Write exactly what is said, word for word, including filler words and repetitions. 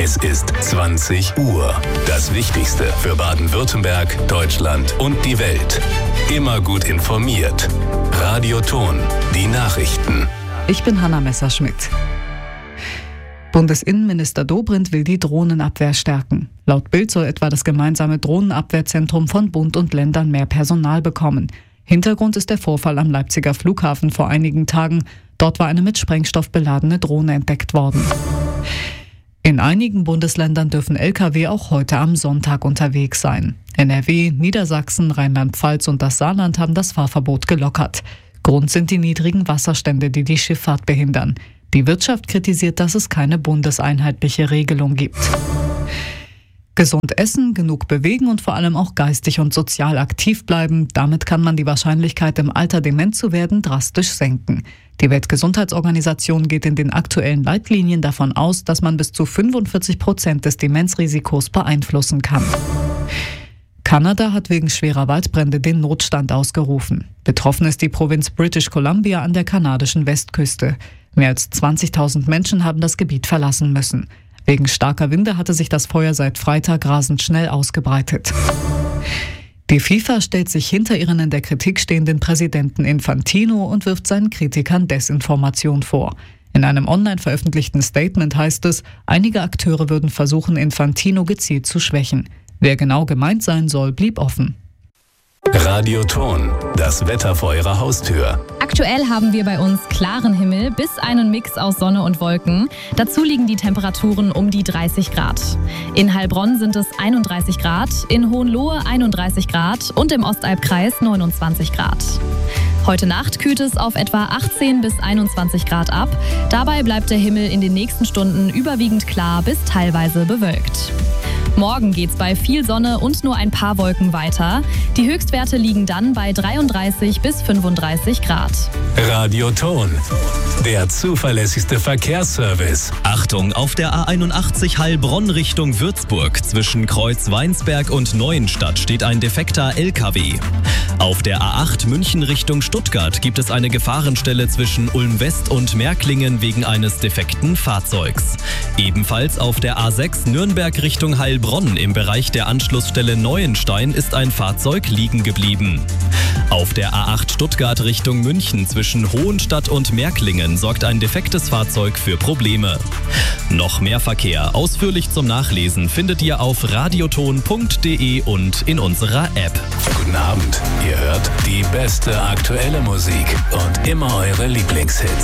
Es ist zwanzig Uhr. Das Wichtigste für Baden-Württemberg, Deutschland und die Welt. Immer gut informiert. Radio Ton, die Nachrichten. Ich bin Hanna Messerschmidt. Bundesinnenminister Dobrindt will die Drohnenabwehr stärken. Laut Bild soll etwa das gemeinsame Drohnenabwehrzentrum von Bund und Ländern mehr Personal bekommen. Hintergrund ist der Vorfall am Leipziger Flughafen vor einigen Tagen. Dort war eine mit Sprengstoff beladene Drohne entdeckt worden. In einigen Bundesländern dürfen L K W auch heute am Sonntag unterwegs sein. N R W, Niedersachsen, Rheinland-Pfalz und das Saarland haben das Fahrverbot gelockert. Grund sind die niedrigen Wasserstände, die die Schifffahrt behindern. Die Wirtschaft kritisiert, dass es keine bundeseinheitliche Regelung gibt. Gesund essen, genug bewegen und vor allem auch geistig und sozial aktiv bleiben. Damit kann man die Wahrscheinlichkeit, im Alter dement zu werden, drastisch senken. Die Weltgesundheitsorganisation geht in den aktuellen Leitlinien davon aus, dass man bis zu fünfundvierzig Prozent des Demenzrisikos beeinflussen kann. Kanada hat wegen schwerer Waldbrände den Notstand ausgerufen. Betroffen ist die Provinz British Columbia an der kanadischen Westküste. Mehr als zwanzigtausend Menschen haben das Gebiet verlassen müssen. Wegen starker Winde hatte sich das Feuer seit Freitag rasend schnell ausgebreitet. Die FIFA stellt sich hinter ihren in der Kritik stehenden Präsidenten Infantino und wirft seinen Kritikern Desinformation vor. In einem online veröffentlichten Statement heißt es, einige Akteure würden versuchen, Infantino gezielt zu schwächen. Wer genau gemeint sein soll, blieb offen. Radio Ton, das Wetter vor Ihrer Haustür. Aktuell haben wir bei uns klaren Himmel bis einen Mix aus Sonne und Wolken. Dazu liegen die Temperaturen um die dreißig Grad. In Heilbronn sind es einunddreißig Grad, in Hohenlohe einunddreißig Grad und im Ostalbkreis neunundzwanzig Grad. Heute Nacht kühlt es auf etwa achtzehn bis einundzwanzig Grad ab. Dabei bleibt der Himmel in den nächsten Stunden überwiegend klar bis teilweise bewölkt. Morgen geht's bei viel Sonne und nur ein paar Wolken weiter. Die Höchstwerte liegen dann bei dreiunddreißig bis fünfunddreißig Grad. Radio Ton, der zuverlässigste Verkehrsservice. Achtung, auf der A einundachtzig Heilbronn Richtung Würzburg zwischen Kreuz Weinsberg und Neuenstadt steht ein defekter L K W. Auf der A acht München Richtung Stuttgart gibt es eine Gefahrenstelle zwischen Ulm West und Märklingen wegen eines defekten Fahrzeugs. Ebenfalls auf der A sechs Nürnberg Richtung Heilbronn im Bereich der Anschlussstelle Neuenstein ist ein Fahrzeug liegen geblieben. Auf der A acht Stuttgart Richtung München zwischen Hohenstadt und Märklingen sorgt ein defektes Fahrzeug für Probleme. Noch mehr Verkehr ausführlich zum Nachlesen findet ihr auf radioton punkt de und in unserer App. Guten Abend, ihr hört die beste aktuelle Musik und immer eure Lieblingshits.